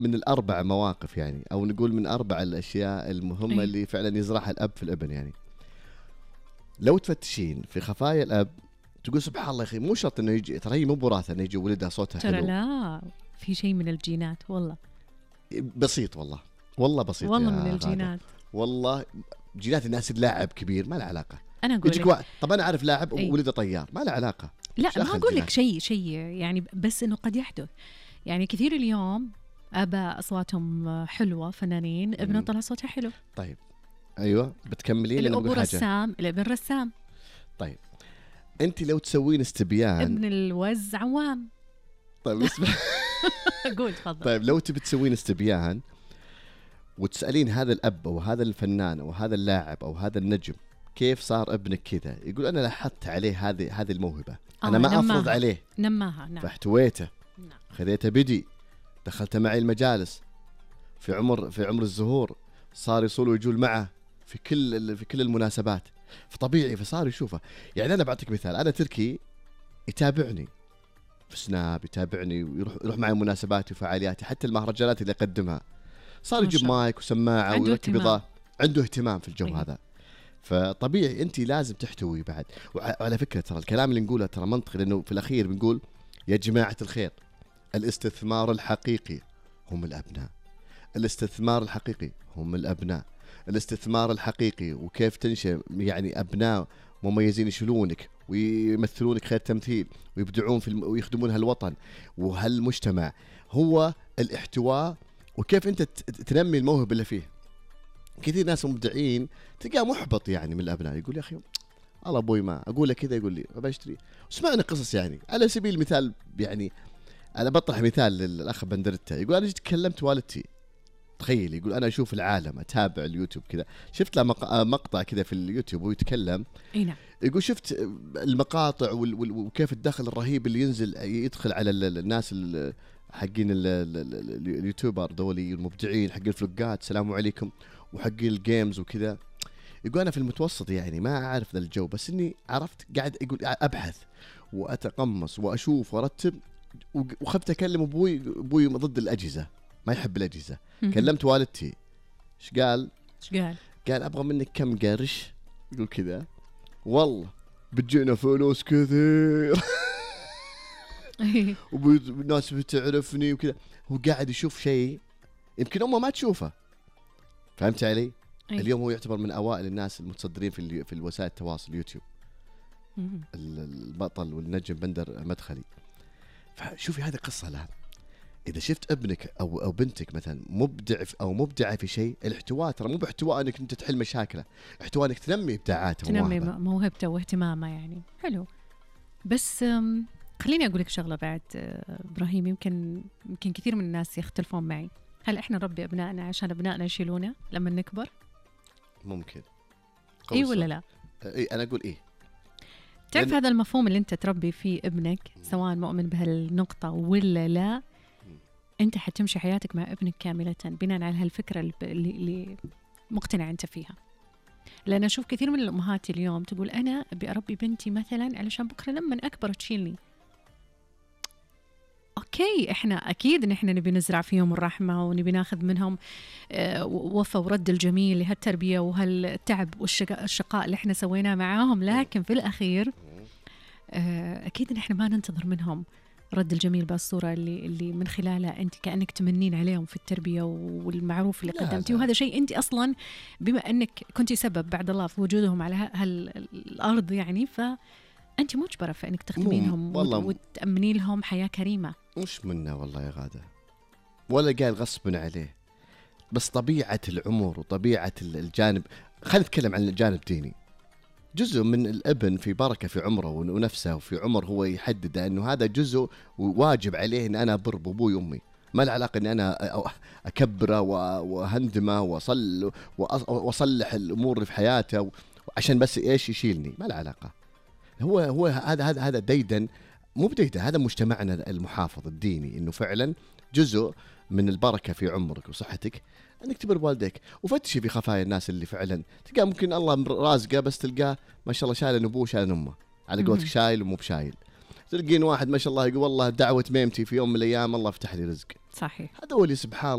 من الأربع مواقف يعني، أو نقول من أربع الأشياء المهمة اللي فعلا يزرعها الأب في الابن يعني. لو تفتشين في خفايا الأب تقول سبحان الله يا أخي، مو شرط إنه يجي، ترى هي مو براثة إنه يجي ولدها صوتها ترى حلو، لا، في شيء من الجينات والله. بسيط والله بسيط والله يا من غادة. الجينات. والله جينات الناس اللاعب كبير ما له علاقة. أنا أقول يجيك لك طب أنا أعرف لاعب ولده طيار، ما له علاقة. لا، ما أقول لك شيء يعني، بس إنه قد يحدث. يعني كثير اليوم آباء أصواتهم حلوة فنانين، ابنه طلع صوته حلو. طيب أيوة، بتكملين. الأب رسام، الابن رسام. طيب أنت لو تسوين استبيان، ابن الوز عوام. طيب اسمع قول تفضل. طيب لو تبي تسوين استبيان وتسألين هذا الأب أو هذا الفنان أو هذا اللاعب أو هذا النجم كيف صار ابنك كذا، يقول أنا لاحظت عليه هذه الموهبة، أنا ما أفرض عليه، نماها. نعم. فاحتويته. نعم. خذيته بدي، دخلت معي المجالس في عمر الزهور، صار يصول ويجول معه في كل المناسبات، فطبيعي فصار يشوفه. يعني أنا بعطيك مثال، أنا تركي يتابعني في سناب، يتابعني ويروح معي مناسباتي وفعالياتي، حتى المهرجانات اللي أقدمها صار يجيب مايك وسماعة ويركب إضاءة، عنده اهتمام في الجو هذا. فطبيعي أنت لازم تحتوي بعد. وعلى فكرة ترى الكلام اللي نقوله ترى منطقي، لأنه في الأخير بنقول يا جماعة الخير، الاستثمار الحقيقي هم الأبناء، الاستثمار الحقيقي هم الأبناء، الاستثمار الحقيقي وكيف تنشئ يعني أبناء مميزين يشيلونك ويمثلونك خير تمثيل ويبدعون ويخدمون هالوطن وهالمجتمع، هو الاحتواء. وكيف أنت تنمي الموهبة اللي فيه. كثير ناس مبدعين تلقاه محبط يعني من الأبناء، يقول يا أخي الله أبوي ما أقول لك كذا، يقول لي ما بشتري. وسمعنا قصص يعني، على سبيل المثال يعني أنا بطرح مثال للأخ بندرتا، يقول أنا جيت كلمت والدتي، تخيل، يقول أنا أشوف العالم، أتابع اليوتيوب كذا، شفت له مقطع كذا في اليوتيوب وهو يتكلم. نعم. يقول شفت المقاطع وكيف الدخل الرهيب اللي يدخل على الناس حقين اليوتيوبر دولي المبدعين حق الفلوقات، السلام عليكم، وحق الجيمز وكذا. يقول أنا في المتوسط يعني ما أعرف ذا الجو، بس إني عرفت قاعد يقول أبحث وأتقمص وأشوف وأرتب، وخفت أكلم أبوي ضد الأجهزة، ما يحب الأجهزة. كلمت والدتي، إيش قال؟ قال أبغى منك كم قرش، يقول كذا، والله بتجينا فلوس كثير والناس بتعرفني وكذا. هو قاعد يشوف شيء يمكن أمه ما تشوفه، فهمت علي؟ اليوم هو يعتبر من أوائل الناس المتصدرين في الوسائل التواصل، يوتيوب، البطل والنجم بندر مدخلي. فشوفي هذه قصة لها. إذا شفت ابنك أو بنتك مثلا مبدع أو مبدعة في شيء، الاحتواء ترى مو باحتواء أنك أنت تحل مشاكله، احتواء أنك تنمي إبداعاته، تنمي موهبته واهتمامه يعني. حلو. بس خليني أقول لك شغلة بعد إبراهيم، يمكن كثير من الناس يختلفون معي. هل إحنا نربي أبنائنا عشان أبنائنا يشيلونا لما نكبر؟ ممكن. إيه ولا لا؟ إيه، أنا أقول إيه. تعرف هذا المفهوم اللي أنت تربي فيه ابنك، سواء مؤمن بهالنقطة ولا لا، أنت حتمشي حياتك مع ابنك كاملة بناء على هالفكرة اللي مقتنع أنت فيها. لأن أشوف كثير من الأمهات اليوم تقول أنا أبي أربي بنتي مثلا علشان بكرة لما أكبر تشيلني. أوكي، إحنا أكيد نحن نبي نزرع فيهم الرحمة ونبي ناخذ منهم وفا ورد الجميل لهالتربية وهالتعب والشقاء اللي إحنا سويناه معاهم، لكن في الأخير أكيد نحن ما ننتظر منهم رد الجميل بالصورة اللي من خلالها أنت كأنك تمنين عليهم في التربية والمعروف اللي قدمتي. وهذا شيء أنت أصلا بما أنك كنتي سبب بعد الله في وجودهم على هالأرض يعني، فأنت مجبرة في أنك تخدمينهم وتأمني لهم حياة كريمة. مش منا والله يا غادة، ولا قال غصب عليه، بس طبيعة العمر وطبيعة الجانب. خلينا نتكلم عن الجانب الديني. جزء من الابن في بركة في عمره ونفسه وفي عمر هو يحدد أنه هذا جزء واجب عليه أن أنا أبر بأبوي وأمي، ما العلاقة أن أنا أكبره وهندمه وأصلح الأمور اللي في حياته عشان بس إيش يشيلني، ما العلاقة. هو هذا ديدن، مو بديدن، هذا مجتمعنا المحافظ الديني، إنه فعلا جزء من البركة في عمرك وصحتك انك تبر والديك. وفتشي في خفايا الناس اللي فعلا تلقاه ممكن الله رازقه، بس تلقاه ما شاء الله شايل ابوه شايل امه، على قولتك شايل ومو بشايل. تلقين واحد ما شاء الله يقول والله دعوة ميمتي في يوم من الايام الله فتح لي رزق. صحيح. هذا هو اللي سبحان